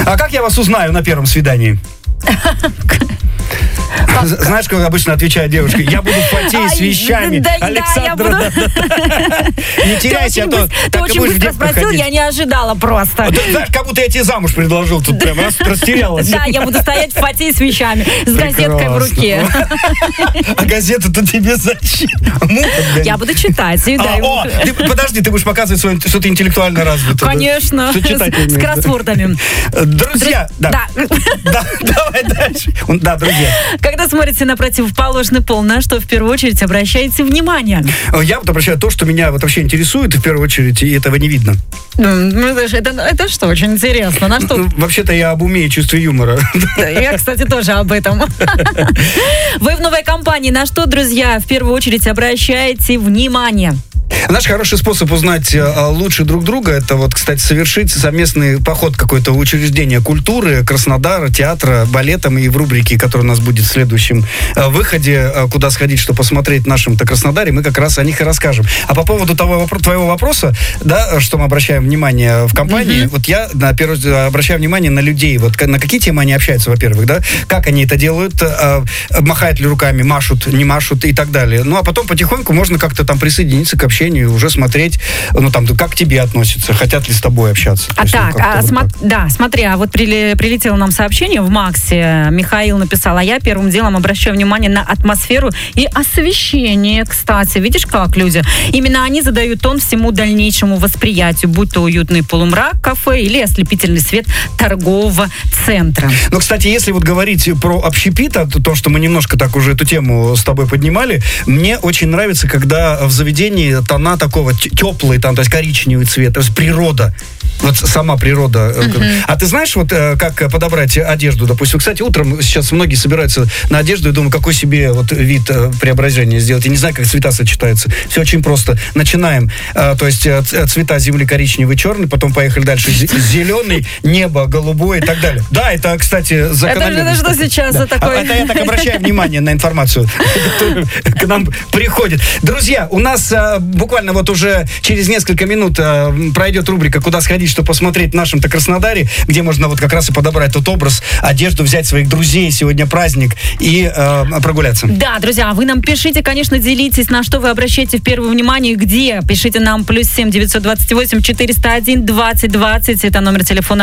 А как я вас узнаю на первом свидании? Знаешь, как обычно отвечает девушка? Я буду в фате с вещами. Да, Александра, не теряйся, а то ты очень быстро спросил, я не ожидала просто. Знаешь, как будто я тебе замуж предложил, тут прям растерялась. Да, я буду стоять в фате с вещами, с газеткой в руке. А газета-то тебе зачем? Я буду читать. Подожди, ты будешь показывать, что ты интеллектуально развит. Конечно, с кроссвордами. Друзья, давай дальше. Да, друзья. Когда смотрите на противоположный пол, на что в первую очередь обращаете внимание? Я вот обращаю то, что меня вот вообще интересует, в первую очередь, и этого не видно. Это что, очень интересно. На что? Вообще-то я об уме и чувстве юмора. Я, кстати, тоже об этом. Вы в новой компании. На что, друзья, в первую очередь обращаете внимание? Наш хороший способ узнать лучше друг друга, это вот, кстати, совершить совместный поход какое-то в учреждение культуры, Краснодара, театра, балета, и в рубрике, которая у нас будет в следующем выходе, куда сходить, что посмотреть в нашем-то Краснодаре, мы как раз о них и расскажем. А по поводу твоего вопроса, да, что мы обращаем внимание в компании, вот я, обращаю внимание на людей, вот на какие темы они общаются, во-первых, да, как они это делают, махают ли руками, машут, не машут и так далее. Ну, а потом потихоньку можно как-то там присоединиться к общению, уже смотреть, ну, там, как к тебе относятся, хотят ли с тобой общаться. Смотри, а вот прилетело нам сообщение в Максе, Михаил написал, а я первым делом обращаю внимание на атмосферу и освещение, кстати. Видишь, как люди? Именно они задают тон всему дальнейшему восприятию, будь то уютный полумрак кафе или ослепительный свет торгового центра. Ну, кстати, если вот говорить про общепит, то, что мы немножко так уже эту тему с тобой поднимали, мне очень нравится, когда в заведении тона такого теплый, там, то есть коричневый цвет, то есть природа. Вот сама природа. А ты знаешь, вот как подобрать одежду, допустим? Кстати, утром сейчас многие собираются на одежду и думают, какой себе вот вид преображения сделать. Я не знаю, как цвета сочетаются. Все очень просто. Начинаем. То есть цвета земли коричневый, черный, потом поехали дальше. Зеленый, небо, голубое и так далее. Да, это, кстати, закономерно. Это что сейчас за такое? Это я так обращаю внимание на информацию, которая к нам приходит. Друзья, у нас буквально вот уже через несколько минут пройдет рубрика «Куда сходить, что посмотреть в нашем-то Краснодаре», где можно вот как раз и подобрать тот образ, одежду, взять своих друзей, сегодня праздник, и прогуляться. Да, друзья, вы нам пишите, конечно, делитесь, на что вы обращаете в первое внимание, где. Пишите нам +7 928 401 20 20, это номер телефона